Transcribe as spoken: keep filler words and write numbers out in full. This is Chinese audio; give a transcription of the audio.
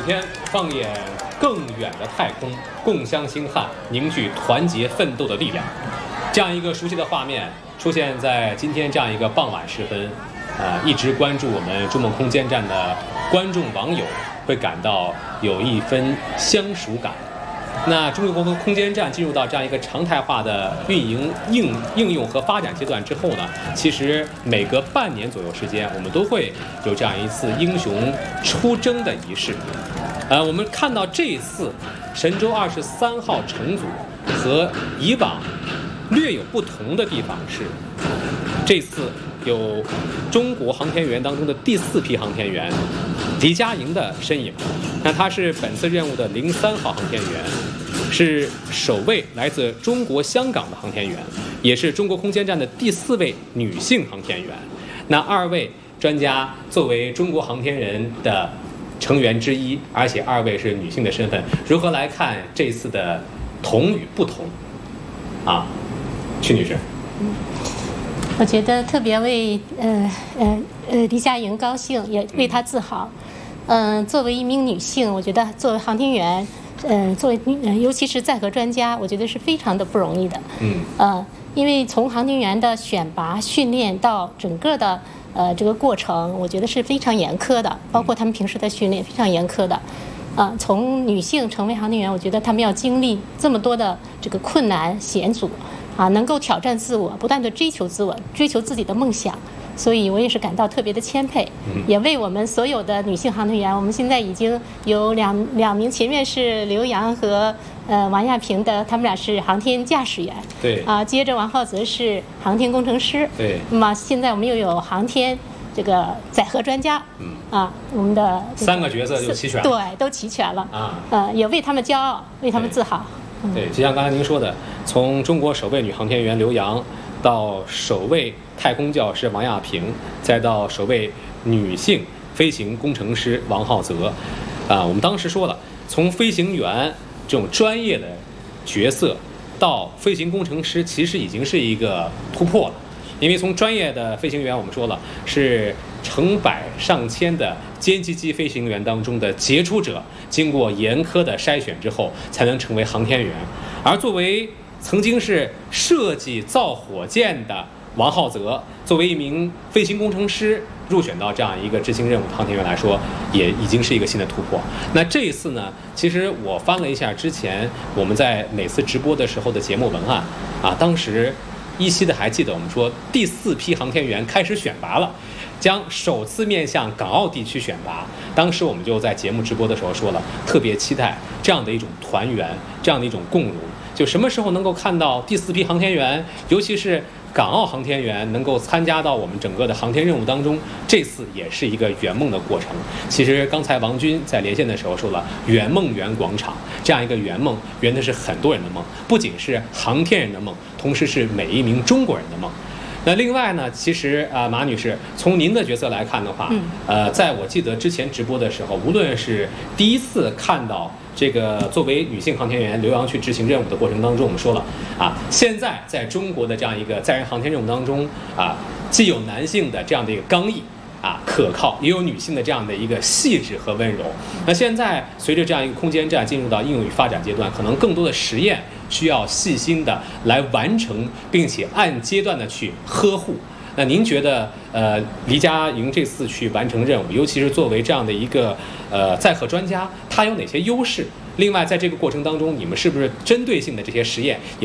天，放眼更远的太空，共襄星汉，凝聚团结奋斗的力量。这样一个熟悉的画面出现在今天这样一个傍晚时分，呃，一直关注我们中梦空间站的观众网友会感到有一分相熟感。那中国空间站进入到这样一个常态化的运营、应应用和发展阶段之后呢，其实每隔半年左右时间，我们都会有这样一次英雄出征的仪式。呃，我们看到这一次神舟二十三号乘组和以往略有不同的地方是，这次有中国航天员当中的第四批航天员黎佳莹的身影。那她是本次任务的零三号航天员，是首位来自中国香港的航天员，也是中国空间站的第四位女性航天员。那二位专家作为中国航天人的成员之一，而且二位是女性的身份，如何来看这次的同与不同啊？曲女士。 嗯，我觉得特别为呃呃呃黎佳莹高兴，也为她自豪。嗯、呃，作为一名女性，我觉得作为航天员，呃，作为呃，尤其是载荷专家，我觉得是非常的不容易的。 嗯。 呃，因为从航天员的选拔、训练到整个的呃这个过程，我觉得是非常严苛的，包括他们平时的训练非常严苛的。啊、呃，从女性成为航天员，我觉得他们要经历这么多的这个困难险阻。啊，能够挑战自我，不断地追求自我，追求自己的梦想，所以我也是感到特别的谦佩，也为我们所有的女性航天员，我们现在已经有两两名，前面是刘洋和呃王亚平的，他们俩是航天驾驶员， 对， 啊，接着王浩泽是航天工程师， 对， 那么现在我们又有航天这个载荷专家，嗯，啊，我们的、这个、 三个角色就齐全了， 对，都齐全了啊， 呃，也为他们骄傲，为他们自豪。 对，就像刚才您说的，从中国首位女航天员刘洋，到首位太空教师王亚平，再到首位女性飞行工程师王浩泽，啊，我们当时说了，从飞行员这种专业的角色到飞行工程师，其实已经是一个突破了。因为从专业的飞行员，我们说了是成百上千的歼击机飞行员当中的杰出者，经过严苛的筛选之后，才能成为航天员。而作为曾经是设计造火箭的王浩泽，作为一名飞行工程师入选到这样一个执行任务的航天员来说，也已经是一个新的突破。那这一次呢，其实我翻了一下之前我们在每次直播的时候的节目文案啊，当时依稀的还记得我们说第四批航天员开始选拔了，将首次面向港澳地区选拔。当时我们就在节目直播的时候说了，特别期待这样的一种团圆，这样的一种共荣。就什么时候能够看到第四批航天员，尤其是港澳航天员能够参加到我们整个的航天任务当中，这次也是一个圆梦的过程。其实刚才王军在连线的时候说了，圆梦圆广场这样一个圆梦，圆的是很多人的梦，不仅是航天人的梦，同时是每一名中国人的梦。那另外呢，其实啊、呃，马女士，从您的角色来看的话，呃，在我记得之前直播的时候，无论是第一次看到这个作为女性航天员刘洋去执行任务的过程当中，我们说了啊，现在在中国的这样一个载人航天任务当中啊，既有男性的这样的一个刚毅啊可靠，也有女性的这样的一个细致和温柔。那现在随着这样一个空间站进入到应用与发展阶段，可能更多的实验需要细心的来完成，并且按阶段的去呵护。那您觉得，呃，黎佳莹这次去完成任务，尤其是作为这样的一个呃载荷专家，她有哪些优势？另外，在这个过程当中，你们是不是针对性的这些实验也